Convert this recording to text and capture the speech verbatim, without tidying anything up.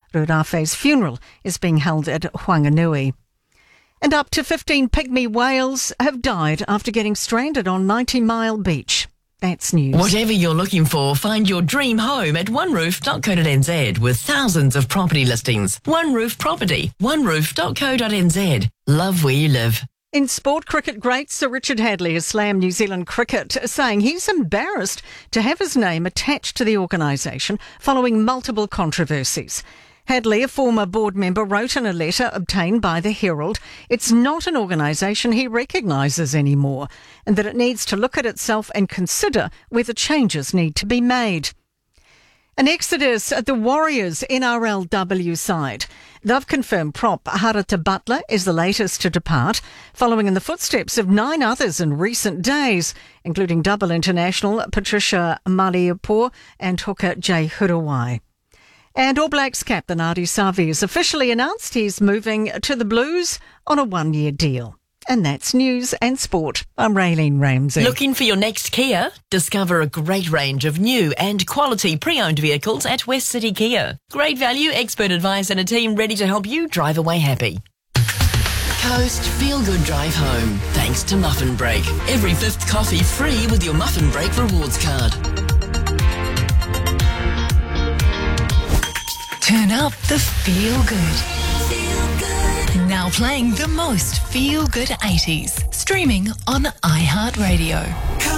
Rurafe's funeral is being held at Whanganui. And up to fifteen pygmy whales have died after getting stranded on ninety mile beach. That's news. Whatever you're looking for, find your dream home at one roof dot co dot n z with thousands of property listings. One Roof Property, one roof dot co dot n z. Love where you live. In sport, cricket great Sir Richard Hadley has slammed New Zealand cricket, saying he's embarrassed to have his name attached to the organisation following multiple controversies. Hadley, a former board member, wrote in a letter obtained by the Herald, it's not an organisation he recognises anymore, and that it needs to look at itself and consider whether changes need to be made. An exodus at the Warriors N R L W side. They've confirmed prop Harata Butler is the latest to depart, following in the footsteps of nine others in recent days, including double international Patricia Maliupor and hooker Jay Hurawai. And All Blacks captain Ardie Savea has officially announced he's moving to the Blues on a one-year deal. And that's news and sport. I'm Raylene Ramsey. Looking for your next Kia? Discover a great range of new and quality pre-owned vehicles at West City Kia. Great value, expert advice and a team ready to help you drive away happy. Coast Feel Good Drive Home. Thanks to Muffin Break. Every fifth coffee free with your Muffin Break rewards card. Turn up the Feel Good. Feel Good. Now playing the most Feel Good eighties. Streaming on iHeartRadio.